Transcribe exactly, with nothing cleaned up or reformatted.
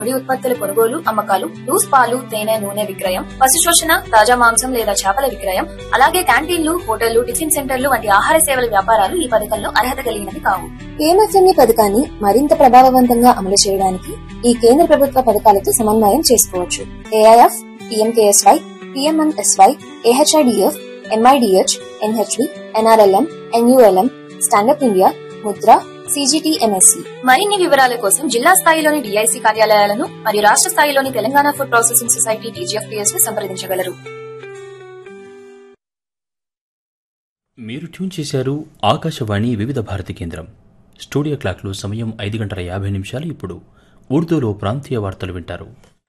ముడి ఉత్పత్తుల కొనుగోలు, అమ్మకాలు, లూస్ పాలు, తేనె, నూనె విక్రయం, పశు శోషణ, తాజా మాంసం లేదా చేపల విక్రయం, అలాగే క్యాంటీన్లు, హోటళ్లు, టిఫిన్ సెంటర్లు వంటి ఆహార సేవల వ్యాపారాలు ఈ పథకంలో అర్హత కలిగినవి కావు. పిఎంఎఫ్ఎంఈ పథకాన్ని మరింత ప్రభావవంతంగా అమలు చేయడానికి ఈ కేంద్ర ప్రభుత్వ పథకాలతో సమన్వయం చేసుకోవచ్చు. AIF, PMKSY, PMMSY, AHIDF, MIDH, NHV, NRLM, NULM, stand up India, Mudra, CGTMSC. మరిన్ని వివరాల కోసం జిల్లా స్థాయిలోని డిఐసి కార్యాలయాలను మరియు రాష్ట్ర స్థాయిలోని Telangana food processing society TGFPS ను సంప్రదించగలరు. మీరు ట్యూన్ చేశారు ఆకాశవాణి వివిధ భారతి కేంద్రం. స్టూడియో క్లాక్లో సమయం ఐదు గంటల యాభై నిమిషాలు. ఇప్పుడు ఉర్దూలో ప్రాంతీయ వార్తలు వింటారు.